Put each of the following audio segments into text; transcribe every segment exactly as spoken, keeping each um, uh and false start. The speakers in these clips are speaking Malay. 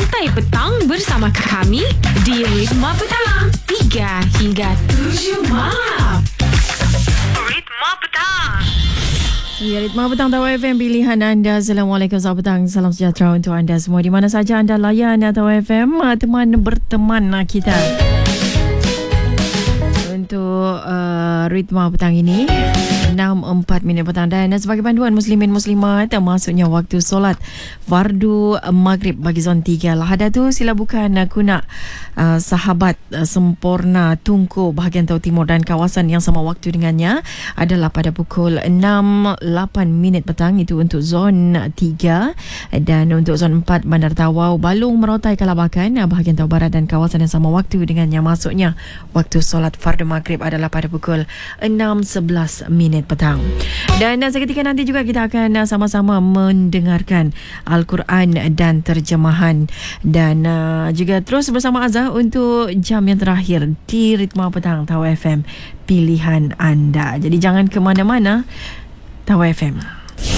Santai Petang bersama kami di Ritma Petang, tiga hingga tujuh malam. Ritma Petang. Ya, Ritma Petang Tawa F M, pilihan anda. Assalamualaikum, selamat petang. Salam sejahtera untuk anda semua di mana saja anda layan Tawa F M. Teman berteman kita untuk uh, Ritma Petang ini enam empat minit petang. Dan sebagai panduan muslimin muslimat, masuknya waktu solat fardu maghrib bagi zon tiga. Lahada tu sila bukan kuna uh, sahabat uh, sempurna Tunku bahagian Tau Timur dan kawasan yang sama waktu dengannya adalah pada pukul enam lapan minit petang. Itu untuk zon tiga. Dan untuk zon empat Bandar Tawau, Balung, Merotai, Kalabakan bahagian Tau Barat dan kawasan yang sama waktu dengannya masuknya waktu solat fardu maghrib adalah pada pukul enam sebelas minit petang. Dan uh, seketika nanti juga kita akan uh, sama-sama mendengarkan Al-Quran dan terjemahan. Dan uh, juga terus bersama Azhar untuk jam yang terakhir di Ritma Petang Tawa F M, pilihan anda. Jadi jangan ke mana-mana. Tawa F M.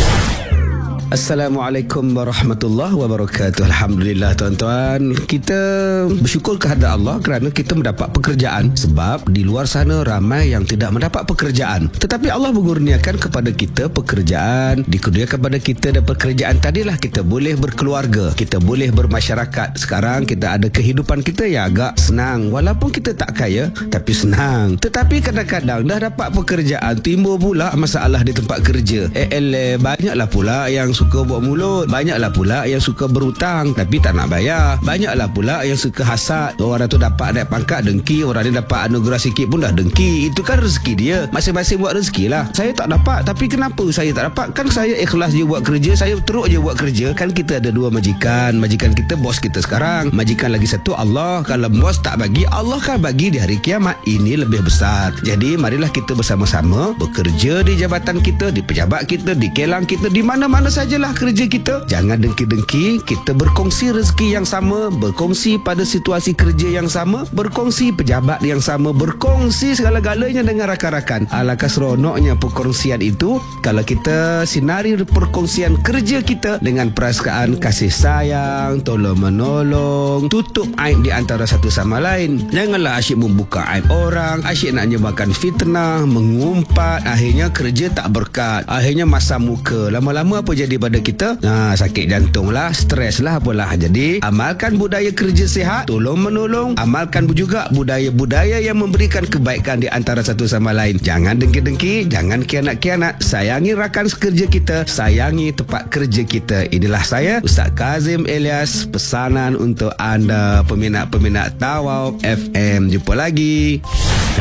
Assalamualaikum warahmatullahi wabarakatuh. Alhamdulillah tuan-tuan, kita bersyukur kehadrat Allah kerana kita mendapat pekerjaan. Sebab di luar sana ramai yang tidak mendapat pekerjaan, tetapi Allah mengurniakan kepada kita pekerjaan. Dikurniakan kepada kita dan pekerjaan tadilah kita boleh berkeluarga, kita boleh bermasyarakat. Sekarang kita ada kehidupan kita yang agak senang. Walaupun kita tak kaya, tapi senang. Tetapi kadang-kadang dah dapat pekerjaan, timbul pula masalah di tempat kerja. Eh, eh banyaklah pula yang suka buat mulut, banyaklah pula yang suka berhutang tapi tak nak bayar, banyaklah pula yang suka hasad. Orang tu dapat naik pangkat dengki, orang ni dapat anugerah sikit pun dah dengki. Itu kan rezeki dia, masing-masing buat rezeki lah. Saya tak dapat, tapi kenapa saya tak dapat? Kan saya ikhlas je buat kerja, saya teruk je buat kerja. Kan kita ada dua majikan. Majikan kita bos kita sekarang, majikan lagi satu Allah. Kalau bos tak bagi, Allah kan bagi di hari kiamat. Ini lebih besar. Jadi marilah kita bersama-sama bekerja di jabatan kita, di pejabat kita, di kelang kita, di mana-mana saja sajalah kerja kita. Jangan dengki-dengki. Kita berkongsi rezeki yang sama, berkongsi pada situasi kerja yang sama, berkongsi pejabat yang sama, berkongsi segala-galanya dengan rakan-rakan. Alangkah seronoknya perkongsian itu kalau kita sinari perkongsian kerja kita dengan perasaan kasih sayang, tolong menolong, tutup aib di antara satu sama lain. Janganlah asyik membuka aib orang, asyik nak nyebarkan fitnah, mengumpat. Akhirnya kerja tak berkat, akhirnya masam muka. Lama-lama apa jadi pada kita? Ha, sakit jantung lah, stres lah apalah. Jadi amalkan budaya kerja sihat, tolong menolong. Amalkan juga budaya-budaya yang memberikan kebaikan di antara satu sama lain. Jangan dengki-dengki, jangan kianat-kianat. Sayangi rakan sekerja kita, sayangi tempat kerja kita. Inilah saya, Ustaz Kazim Elias, pesanan untuk anda peminat-peminat Tawau F M. Jumpa lagi.